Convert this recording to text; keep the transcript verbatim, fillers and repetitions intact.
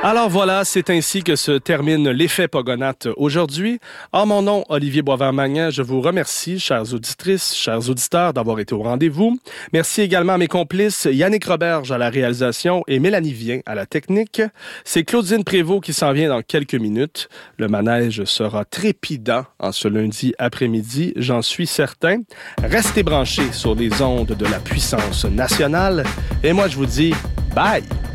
Alors voilà, c'est ainsi que se termine l'effet Pogonates aujourd'hui. En mon nom, Olivier Boisvert-Magnan, je vous remercie, chères auditrices, chers auditeurs, d'avoir été au rendez-vous. Merci également à mes complices Yannick Roberge à la réalisation et Mélanie Vien à la technique. C'est Claudine Prévost qui s'en vient dans quelques minutes. Le manège sera trépidant en ce lundi après-midi, j'en suis certain. Restez branchés sur les ondes de la puissance nationale. Et moi, je vous dis bye!